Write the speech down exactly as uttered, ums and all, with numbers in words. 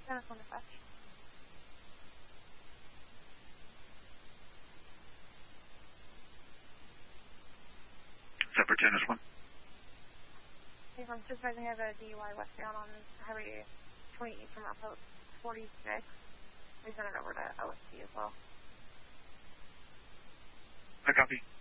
Dennis one dispatch. Separate Dennis one. Okay, I'm supervising I have a D U I westbound on Highway twenty-eight from Outpost forty-six. We sent it over to O S P as well. I copy.